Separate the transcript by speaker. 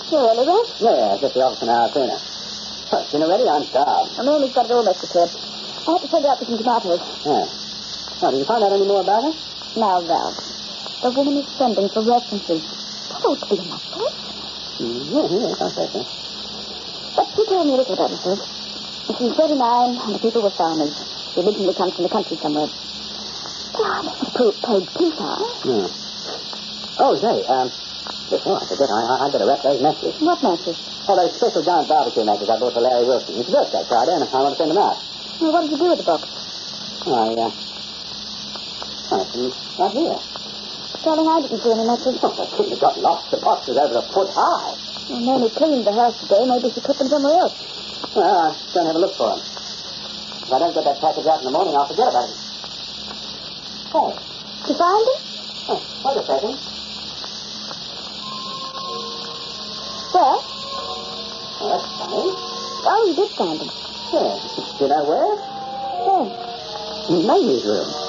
Speaker 1: You early, Red?
Speaker 2: Yeah, just the office an hour sooner. Well, dinner ready? I'm starved.
Speaker 1: Well, Mamie's got it all mixed up. I have to send out for some tomatoes.
Speaker 2: Yeah. Well, did you find out any more about her?
Speaker 1: Now, Val, the woman is sending for references. That ought to be enough, right?
Speaker 2: Yeah, I'll say so.
Speaker 1: But she told me a little about herself. She's 39, and the people were farmers. She originally comes from the country somewhere. But I don't paid too far.
Speaker 2: Yeah. Oh, say, before I forget, I better wrap those matches.
Speaker 1: What matches?
Speaker 2: Oh, those special giant barbecue matches I bought for Larry Wilson. It's his birthday Friday, and I want to send them out.
Speaker 1: Well, what did you do with the box?
Speaker 2: I right here.
Speaker 1: Darling, I didn't see any matches.
Speaker 2: Oh, I couldn't have got lost. The box was over a foot high.
Speaker 1: Well, Mamie cleaned the house today. Maybe she put them somewhere else.
Speaker 2: Well, I'll go and have a look for them. If I don't get that package out in the morning, I'll forget about it. Hey.
Speaker 1: You find them?
Speaker 2: Oh, wait a second.
Speaker 1: Where?
Speaker 2: Oh, that's funny.
Speaker 1: Oh, you did find them.
Speaker 2: Yeah. Do you know where?
Speaker 1: Where?
Speaker 2: In Mamie's room.